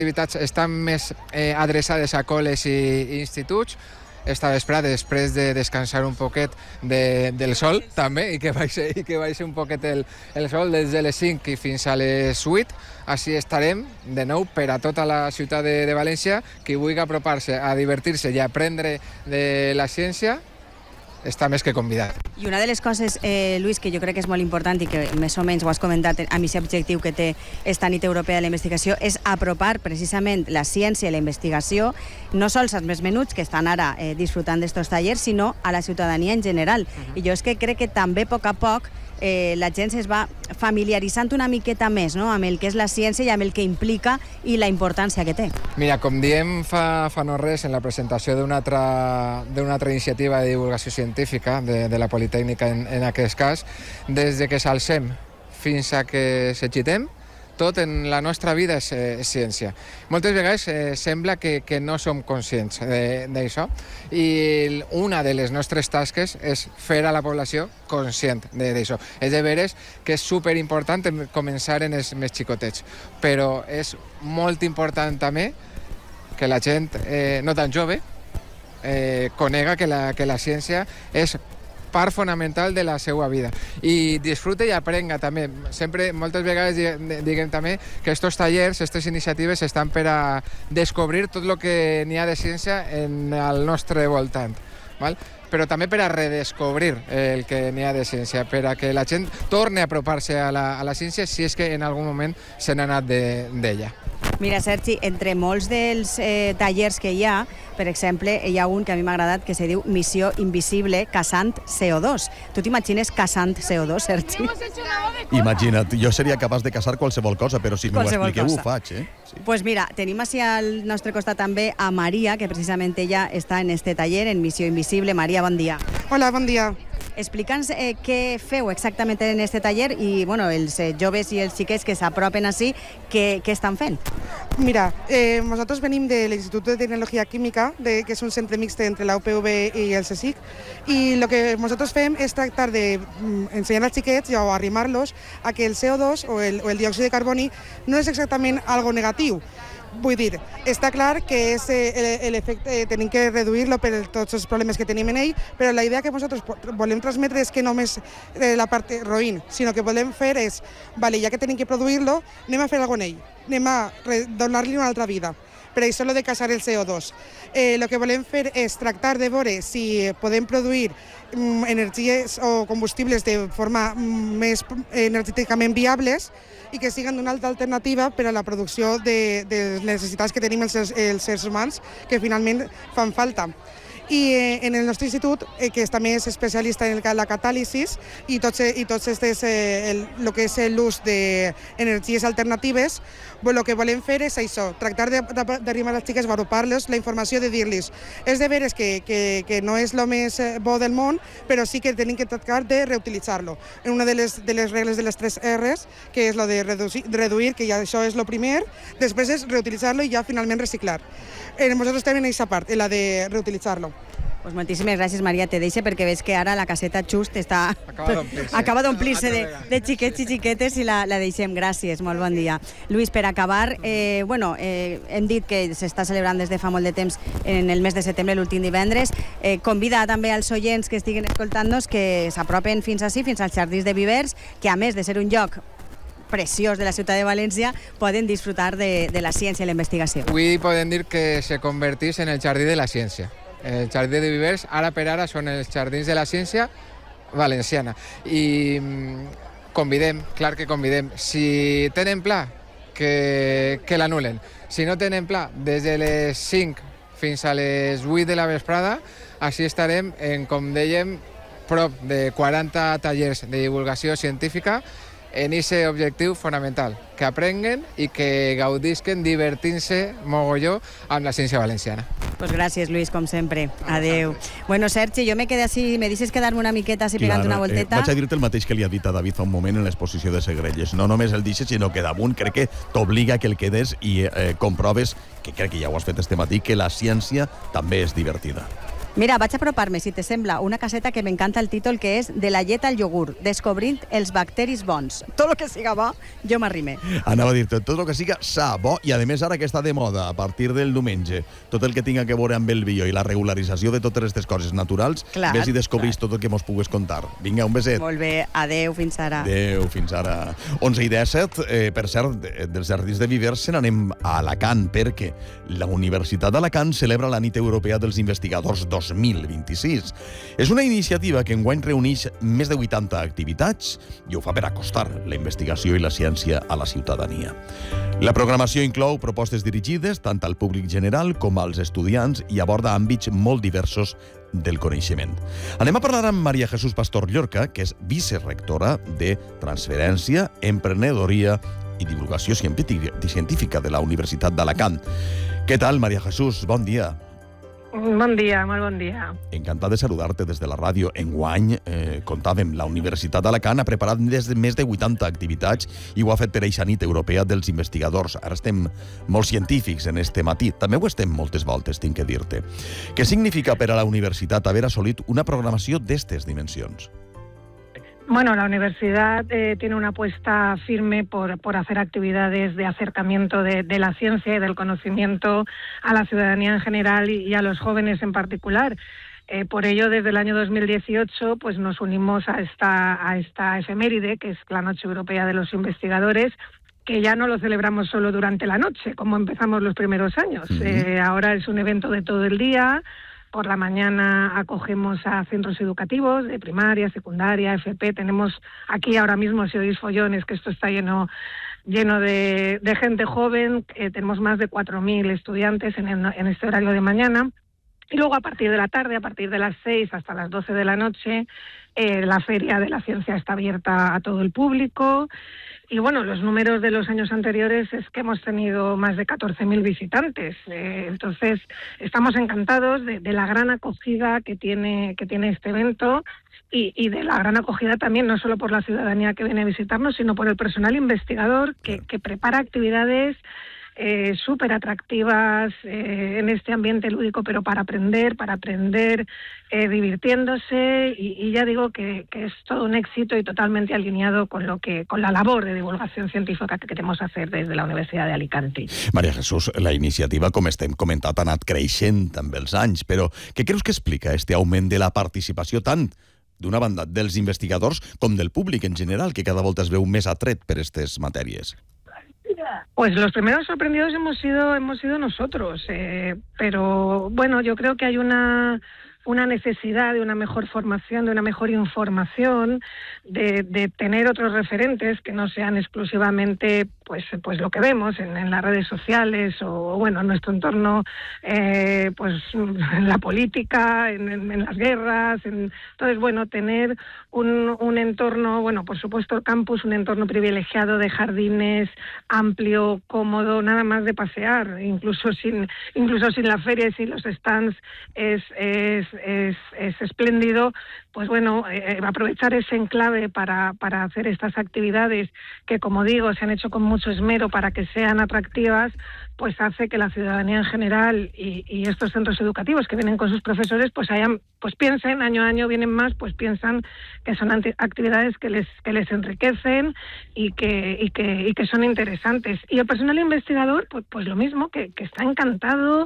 activitats estan més adreçades a col·les i instituts. Esta vesprada, després de descansar un poquet del sol, també, i que baixi un poquet el sol des de les 5 i fins a les 8. Així estarem, de nou, per a tota la ciutat de València. Qui vulgui apropar-se a divertir-se i aprendre de la ciència, està més que convidat. I una de les coses, Lluís, que jo crec que és molt important i que més o menys ho has comentat amb aquest objectiu que té esta nit europea de la investigació és apropar precisament la ciència i la investigació no sols als més menuts que estan ara disfrutant d'estos tallers, sinó a la ciutadania en general. I jo és que crec que també a poc a poc la gent es va familiaritzant una miqueta més, no?, amb el que és la ciència i amb el que implica i la importància que té. Mira, com diem fa no res en la presentació d'una altra iniciativa de divulgació científica de la Politècnica en aquest cas, des de que s'alcem fins a que s'agitem, tot en la nostra vida és ciència. Moltes vegades sembla que no som conscients d'això i una de les nostres tasques és fer a la població conscient d'això. És de veres que és superimportant començar en els més xicotets, però és molt important també que la gent no tan jove conega que la ciència és part fonamental de la seva vida i disfrute i aprenga també. Sempre, moltes vegades diguem també que aquests tallers, aquestes iniciatives estan per a descobrir tot el que n'hi ha de ciència en el nostre voltant, val? Però també per a redescobrir el que n'hi ha de ciència, per a que la gent torni a apropar-se a la ciència si és que en algun moment se n'ha anat d'ella. Mira, Sergi, entre molts dels tallers que hi ha, per exemple, hi ha un que a mi m'ha agradat que se diu Missió Invisible caçant CO2. Tu t'imagines caçant CO2, Sergi? Imagina't, jo seria capaç de caçar qualsevol cosa, però si m'ho expliqueu ho faig, Sí. Pues mira, tenim així al nostre costat també a Maria, que precisament ella està en este taller, en Missió Invisible. Maria, bon dia. Hola, bon dia. Explica'ns què feu exactament en este taller i els joves i els xiquets que s'apropen així, què estan fent? Mira, nosotros venim de l'Institut de Tecnologia Química, que és un centre mixte entre la UPV i el CSIC, i el que nosotros fem és tractar d'ensenyar als xiquets o arrimar-los a que el CO2 o el diòxid de carboni no és exactament algo negatiu. Vull dir, està clar que és l'efecte, tenim que reduir-lo per tots els problemes que tenim en ell, però la idea que nosaltres volem transmetre és que només la part roïn, sinó que volem fer és, vale, ja que tenim que produir-lo, anem a fer alguna cosa en ell, anem a donar-li una altra vida. Per això lo de caçar el CO2. El que volem fer és tractar de veure si podem produir energies o combustibles de forma més energèticament viables i que siguin una altra alternativa per a la producció de les necessitats que tenim els éssers humans, que finalment fan falta. I en el nostre institut, que també és especialista en la catàlisi i tots el que és l'ús d'energies alternatives, el que volem fer és això, tractar d'arrimar als xiques, apropar-los la informació, de dir-los és de veres que no és el més bo del món, però sí que tenim que tractar de reutilitzar-lo. Una de les regles de les 3 R's, que és la de reduir, que ja això és el primer, després és reutilitzar-lo i ja finalment reciclar. Nosaltres tenim aquesta part, la de reutilitzar-lo. Pues moltíssimes gràcies, Maria. Te deixo perquè veig que ara la caseta just acaba d'omplir-se de xiquets i xiquetes i la deixem. Gràcies, molt bon dia. Lluís, per acabar, hem dit que s'està celebrant des de fa molt de temps en el mes de setembre, l'últim divendres. Convida també als oients que estiguin escoltant-nos que s'apropen fins ací, fins als Jardins de Vivers, que a més de ser un lloc preciós de la ciutat de València, poden disfrutar de la ciència i la investigació. Avui podem dir que se convertís en el jardí de la ciència. El jardí de Vivers, ara per ara, són els jardins de la ciència valenciana. I convidem, clar que convidem. Si tenen pla, que l'anulen. Si no tenen pla, des de les 5 fins a les 8 de la vesprada, així estarem en, com dèiem, prop de 40 tallers de divulgació científica en aquest objectiu fonamental, que aprenguen i que gaudisquen divertint-se mogolló amb la ciència valenciana. Pues gràcies, Lluís, com sempre. Adeu. Bueno, Sergi, jo me quedé així, me deixes quedar-me una miqueta així pegant una volteta. Vaig a dir-te el mateix que li ha dit a David fa un moment en l'exposició de Segrelles. No només el deixes, sinó que damunt crec que t'obliga que el quedes i comproves, que crec que ja ho has fet este matí, que la ciència també és divertida. Mira, vaig apropar-me, si te sembla, una caseta que m'encanta el títol, que és De la llet al iogurt, descobrint els bacteris bons. Tot el que siga bo, jo m'arrime. Anava a dir-te, tot el que siga sa, bo, i a més ara que està de moda, a partir del diumenge, tot el que tinga que veure amb el bio i la regularització de totes aquestes coses naturals, ves i descobrís tot el que mos pugues contar. Vinga, un beset. Molt bé, adeu, fins ara. Adeu, fins ara. 11:17, per cert, dels Jardins de Viver se n'anem a Alacant, perquè la Universitat d'Alacant celebra la Nit Europea dels Investigadors 2026. És una iniciativa que enguany reuneix més de 80 activitats i ho fa per acostar la investigació i la ciència a la ciutadania. La programació inclou propostes dirigides tant al públic general com als estudiants i aborda àmbits molt diversos del coneixement. Anem a parlar amb Maria Jesús Pastor Llorca, que és vicerectora de Transferència, Emprenedoria i Divulgació Científica de la Universitat d'Alacant. Què tal, Maria Jesús? Bon dia. Bon dia, molt bon dia. Encantat de saludar-te des de la ràdio. Enguany, contàvem, la Universitat d'Alacant ha preparat més de 80 activitats i ho ha fet per eixa Nit Europea dels Investigadors. Ara estem molt científics en este matí. També ho estem moltes voltes, tinc que dir-te. Què significa per a la universitat haver assolit una programació d'estes dimensions? Bueno, la universidad tiene una apuesta firme por hacer actividades de acercamiento de la ciencia y del conocimiento a la ciudadanía en general y a los jóvenes en particular. Por ello, desde el año 2018, pues nos unimos a esta efeméride, que es la Noche Europea de los Investigadores, que ya no lo celebramos solo durante la noche, como empezamos los primeros años. Ahora es un evento de todo el día. Por la mañana acogemos a centros educativos de primaria, secundaria, FP. Tenemos aquí ahora mismo, si oís follones, que esto está lleno de gente joven. Tenemos más de 4.000 estudiantes en este horario de mañana. Y luego a partir de la tarde, a partir de las 6 hasta las 12 de la noche, la Feria de la Ciencia está abierta a todo el público. Y bueno, los números de los años anteriores es que hemos tenido más de 14.000 visitantes. Entonces, estamos encantados de la gran acogida que tiene este evento y de la gran acogida también, no solo por la ciudadanía que viene a visitarnos, sino por el personal investigador que prepara actividades súper atractivas en este ambiente lúdico, pero para aprender divirtiéndose, y ya digo que es todo un éxito y totalmente alineado con la labor de divulgación científica que queremos hacer desde la Universitat de Alicante. Maria Jesús, la iniciativa, com estem comentant, ha anat creixent amb els anys, però què creus que explica este augment de la participació tant d'una banda dels investigadors com del públic en general, que cada volta es veu més atret per aquestes matèries? Pues los primeros sorprendidos hemos sido nosotros, pero bueno, yo creo que hay una necesidad de una mejor formación, de una mejor información, de tener otros referentes que no sean exclusivamente pues lo que vemos en las redes sociales o bueno, en nuestro entorno, pues en la política, en las guerras. Entonces, bueno, tener un entorno, bueno, por supuesto el campus, un entorno privilegiado de jardines, amplio, cómodo, nada más de pasear, incluso sin la feria y sin los stands es espléndido. Pues bueno, aprovechar ese enclave para hacer estas actividades que, como digo, se han hecho con mucho esmero para que sean atractivas, pues hace que la ciudadanía en general y estos centros educativos que vienen con sus profesores pues piensen, año a año vienen más, pues piensan que son actividades que les enriquecen y que son interesantes. Y el personal investigador, pues lo mismo, que está encantado,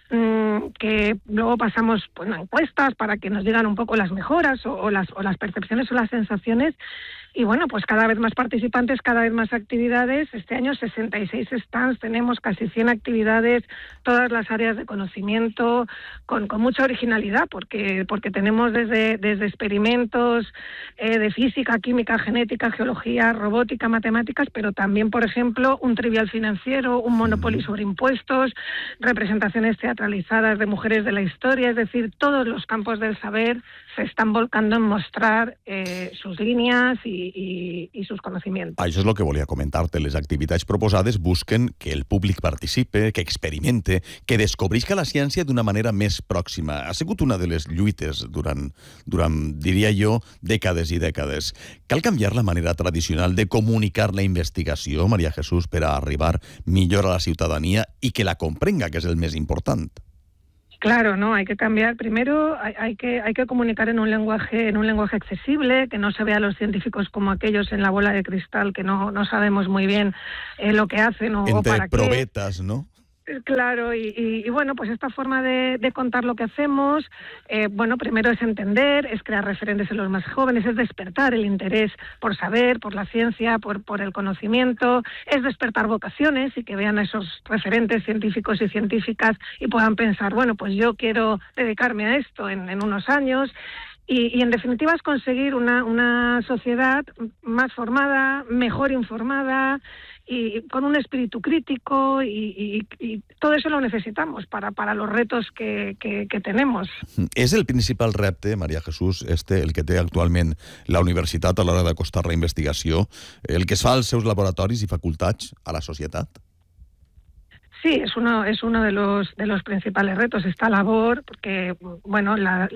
que luego pasamos encuestas para que nos digan un poco las mejoras o las percepciones o las sensaciones. Y bueno, pues cada vez más participantes, cada vez más actividades. Este año 66 stands, tenemos casi 100 actividades, todas las áreas de conocimiento, con mucha originalidad, porque tenemos desde experimentos de física, química, genética, geología, robótica, matemáticas, pero también, por ejemplo, un trivial financiero, un Monopoly sobre impuestos, representaciones teatralizadas de mujeres de la historia. Es decir, todos los campos del saber se están volcando en mostrar sus líneas y sus conocimientos. Això és el que volia comentar-te. Les activitats proposades busquen que el públic participe, que experimente, que descobrisca la ciència d'una manera més pròxima. Ha sigut una de les lluites durant, diria jo, dècades i dècades. Cal canviar la manera tradicional de comunicar la investigació, Maria Jesús, per a arribar millor a la ciutadania i que la comprenga, que és el més important. Claro, no, hay que cambiar. Primero hay que comunicar en un lenguaje accesible, que no se vea a los científicos como aquellos en la bola de cristal que no sabemos muy bien lo que hacen o para qué. Entre probetas, ¿no? Claro, y bueno, pues esta forma de contar lo que hacemos, bueno, primero es entender, es crear referentes en los más jóvenes, es despertar el interés por saber, por la ciencia, por el conocimiento, es despertar vocaciones y que vean a esos referentes científicos y científicas y puedan pensar, bueno, pues yo quiero dedicarme a esto en unos años. Y en definitiva es conseguir una sociedad más formada, mejor informada y con un espíritu crítico y todo eso lo necesitamos para los retos que tenemos. És el principal repte, Maria Jesús, el que té actualment la universitat a l'hora d'acostar la investigació, el que es fa als seus laboratoris i facultats a la societat? Sí, es uno de los principales retos, esta labor, porque bueno,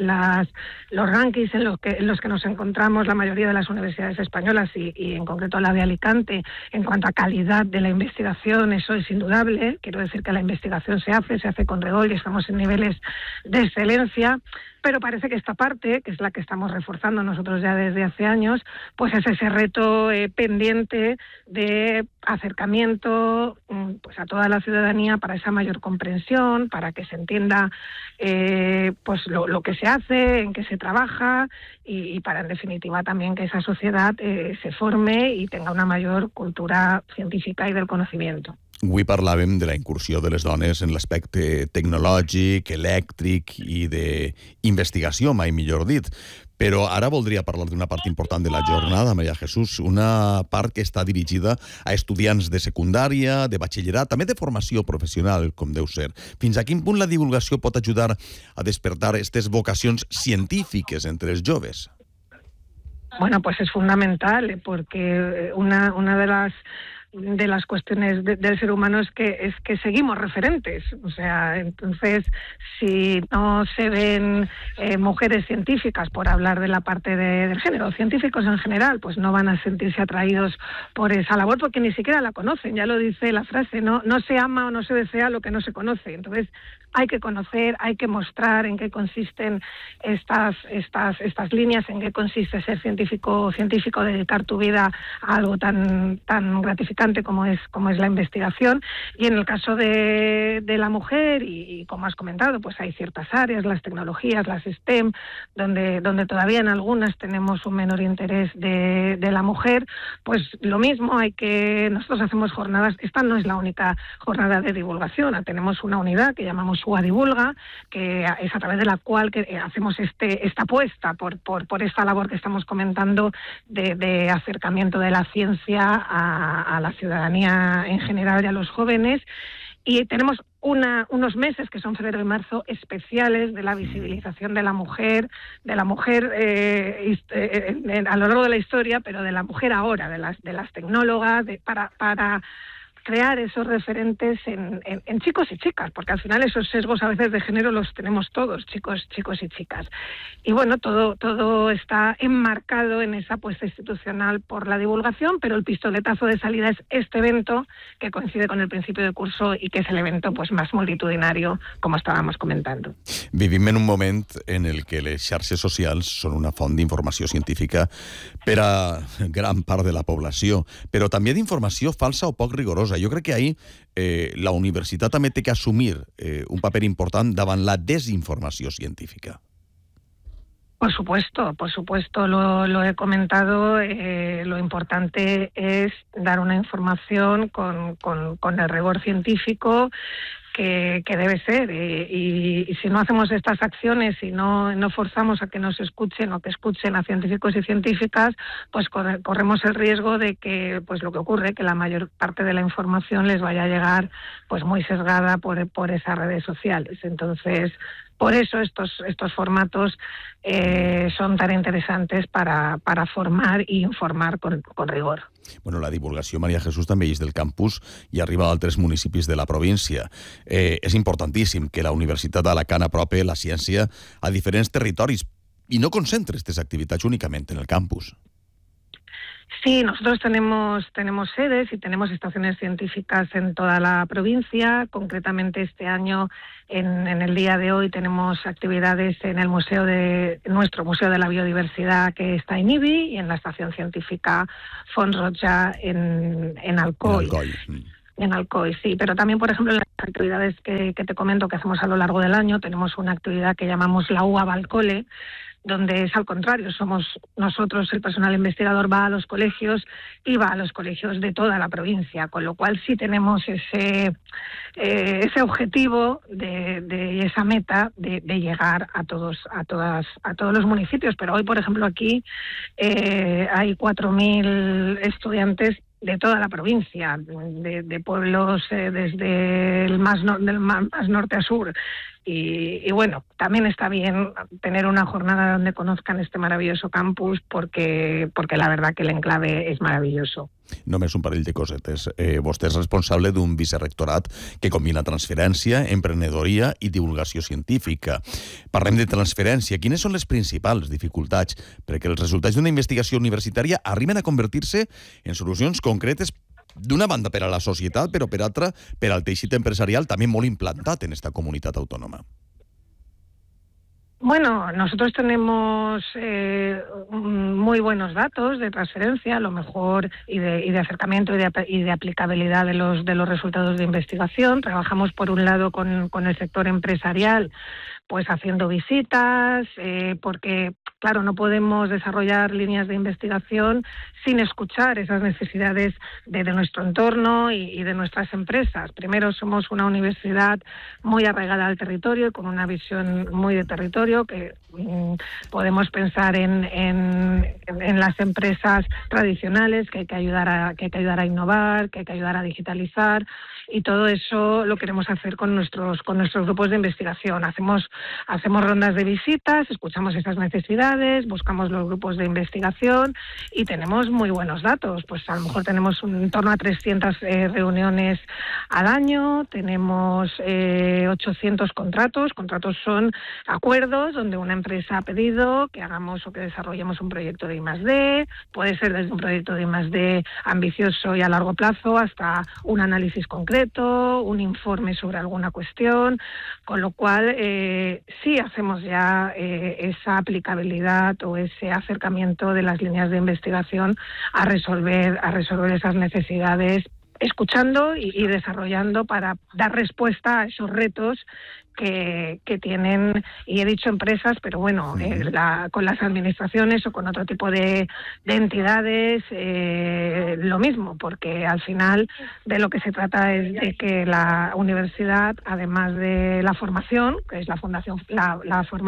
los rankings en los que nos encontramos la mayoría de las universidades españolas y en concreto la de Alicante, en cuanto a calidad de la investigación, eso es indudable. Quiero decir que la investigación se hace con rigor y estamos en niveles de excelencia. Pero parece que esta parte, que es la que estamos reforzando nosotros ya desde hace años, pues es ese reto pendiente de acercamiento pues a toda la ciudadanía para esa mayor comprensión, para que se entienda pues lo que se hace, en qué se trabaja y para, en definitiva, también que esa sociedad se forme y tenga una mayor cultura científica y del conocimiento. Avui parlàvem de la incursió de les dones en l'aspecte tecnològic, elèctric i d'investigació, mai millor dit. Però ara voldria parlar d'una part important de la jornada, Maria Jesús, una part que està dirigida a estudiants de secundària, de batxillerat, també de formació professional, com deu ser. Fins a quin punt la divulgació pot ajudar a despertar aquestes vocacions científiques entre els joves? Bueno, pues es fundamental, porque una de las cuestiones del ser humano es que seguimos referentes. O sea, entonces, si no se ven mujeres científicas, por hablar de la parte del género, científicos en general, pues no van a sentirse atraídos por esa labor porque ni siquiera la conocen. Ya lo dice la frase, no se ama o no se desea lo que no se conoce. Entonces, hay que conocer, hay que mostrar en qué consisten estas líneas, en qué consiste ser científico, dedicar tu vida a algo tan gratificante como es la investigación. Y en el caso de la mujer, y como has comentado, pues hay ciertas áreas, las tecnologías, las STEM, donde todavía en algunas tenemos un menor interés de la mujer, pues lo mismo, nosotros hacemos jornadas, esta no es la única jornada de divulgación, tenemos una unidad que llamamos UA Divulga, que es a través de la cual hacemos esta apuesta por esta labor que estamos comentando de acercamiento de la ciencia a la ciudadanía en general y a los jóvenes. Y tenemos unos meses, que son febrero y marzo, especiales de la visibilización de la mujer a lo largo de la historia, pero de la mujer ahora, de las tecnólogas, para crear esos referentes en chicos y chicas, porque al final esos sesgos a veces de género los tenemos todos, chicos y chicas. Y bueno, todo está enmarcado en esa apuesta institucional por la divulgación, pero el pistoletazo de salida es este evento que coincide con el principio de curso y que es el evento pues más multitudinario, como estábamos comentando. Vivim en un moment en el que les xarxes socials són una font d'informació científica per a gran part de la població, però també d'informació falsa o poc rigorosa. Jo crec que ahir la universitat també té que assumir un paper important davant la desinformació científica. Por supuesto, lo he comentado, lo importante es dar una información con el rigor científico que debe ser, y si no hacemos estas acciones y no forzamos a que nos escuchen o que escuchen a científicos y científicas, pues corremos el riesgo de que, pues lo que ocurre, que la mayor parte de la información les vaya a llegar pues muy sesgada por esas redes sociales. Entonces, por eso estos formatos son tan interesantes para formar i informar con rigor. Bueno, la divulgació, Maria Jesús, també és del campus i arriba a altres municipis de la província. És importantíssim que la Universitat d'Alacant apropi la ciència a diferents territoris i no concentre aquestes activitats únicament en el campus. Sí, nosotros tenemos sedes y tenemos estaciones científicas en toda la provincia. Concretamente este año, en el día de hoy, tenemos actividades en el nuestro Museo de la Biodiversidad, que está en Ibi, y en la estación científica Font Roja en Alcoy. En Alcoy, sí, pero también, por ejemplo, en las actividades que te comento que hacemos a lo largo del año, tenemos una actividad que llamamos la UA Balcole, donde es al contrario, somos nosotros, el personal investigador va a los colegios y va a los colegios de toda la provincia, con lo cual sí tenemos ese objetivo de esa meta de llegar a todos los municipios. Pero hoy, por ejemplo, aquí hay 4.000 estudiantes de toda la provincia, de pueblos desde el más norte a sur. Y bueno, también está bien tener una jornada donde conozcan este maravilloso campus porque la verdad que el enclave es maravilloso. Només un parell de cosetes. Vostè és responsable d'un vicerrectorat que combina transferència, emprenedoria i divulgació científica. Parlem de transferència. Quines són les principals dificultats perquè els resultats d'una investigació universitària arriben a convertir-se en solucions concretes d'una banda per a la societat, però per altra per al teixit empresarial també molt implantat en esta comunitat autònoma? Bueno, nosotros tenemos muy buenos datos de transferencia, a lo mejor, y de acercamiento y de aplicabilidad de los resultados de investigación. Trabajamos, por un lado, con el sector empresarial, pues haciendo visitas, porque, claro, no podemos desarrollar líneas de investigación sin escuchar esas necesidades de nuestro entorno y de nuestras empresas. Primero, somos una universidad muy arraigada al territorio y con una visión muy de territorio, que podemos pensar en las empresas tradicionales, que hay que ayudar a innovar, que hay que ayudar a digitalizar, y todo eso lo queremos hacer con nuestros grupos de investigación. Hacemos rondas de visitas, escuchamos esas necesidades, buscamos los grupos de investigación y tenemos muy buenos datos. Pues a lo mejor tenemos en torno a 300 reuniones al año, tenemos 800 contratos. Contratos son acuerdos donde una empresa ha pedido que hagamos o que desarrollemos un proyecto de I+D, puede ser desde un proyecto de I+D ambicioso y a largo plazo hasta un análisis concreto, un informe sobre alguna cuestión, con lo cual sí hacemos ya esa aplicabilidad o ese acercamiento de las líneas de investigación a resolver esas necesidades, escuchando y desarrollando para dar respuesta a esos retos que tienen, y he dicho empresas, pero bueno, con las administraciones o con otro tipo de entidades, lo mismo, porque al final de lo que se trata es de que la universidad, además de la formación, que es la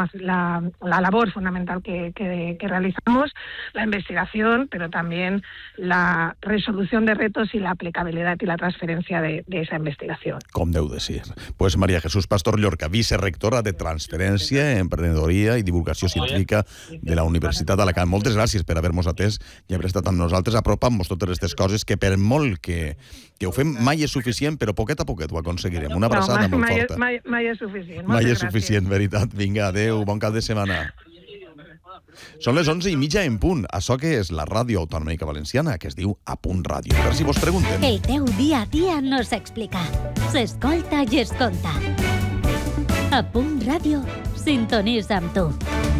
labor fundamental que realizamos, la investigación, pero también la resolución de retos y la aplicabilidad y la transferencia de esa investigación. Com deu de ser. Pues María Jesús Pastor Llorca, vicerrectora de Transferència, Emprenedoria i Divulgació Científica de la Universitat d'Alacant. Moltes gràcies per haver-nos atès i haver estat amb nosaltres, apropant-nos totes aquestes coses que per molt que ho fem mai és suficient, però poquet a poquet ho aconseguirem. Una abraçada molt forta. Mai és suficient. Mai és suficient, veritat. Vinga, adeu, bon cap de setmana. Són les 11:30 en punt. Això que és la ràdio autonòmica valenciana, que es diu A Punt Ràdio. Per si vos pregunten. El teu dia a dia no s'explica. S'escolta i es conta. A Punt Ràdio, sintonitza amb tu.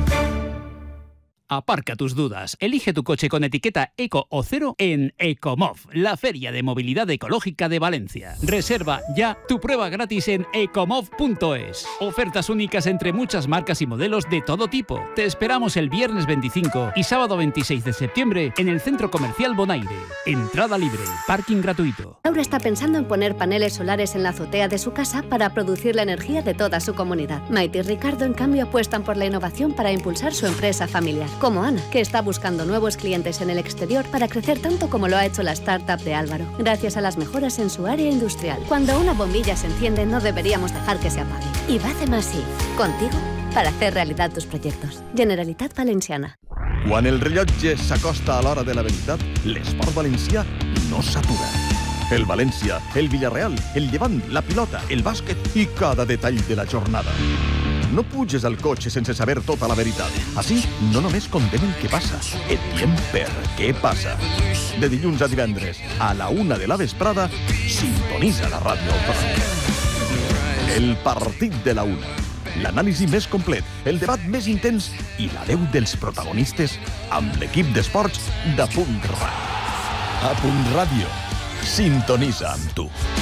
Aparca tus dudas. Elige tu coche con etiqueta Eco o Cero en Ecomov, la feria de movilidad ecológica de Valencia. Reserva ya tu prueba gratis en ecomov.es. Ofertas únicas entre muchas marcas y modelos de todo tipo. Te esperamos el viernes 25 y sábado 26 de septiembre en el Centro Comercial Bonaire. Entrada libre, parking gratuito. Laura está pensando en poner paneles solares en la azotea de su casa para producir la energía de toda su comunidad. Maite y Ricardo, en cambio, apuestan por la innovación para impulsar su empresa familiar. Como Ana, que está buscando nuevos clientes en el exterior para crecer tanto como lo ha hecho la startup de Álvaro, gracias a las mejoras en su área industrial. Cuando una bombilla se enciende, no deberíamos dejar que se apague. Y Bacem así, contigo, para hacer realidad tus proyectos. Generalitat Valenciana. Quan el rellotge s'acosta a l'hora de la veritat, l'esport valencià no s'atura. El València, el Villarreal, el Llevant, la pilota, el bàsquet i cada detall de la jornada. No puges al cotxe sense saber tota la veritat. Així, no només contem el que passa, et diem per què passa. De dilluns a divendres, a la 1 de la vesprada, sintonitza la ràdio autonòmica. El partit de la 1. L'anàlisi més complet, el debat més intens i la veu dels protagonistes amb l'equip d'esports d'Apunt Ràdio. A Punt Ràdio, sintonitza amb tu.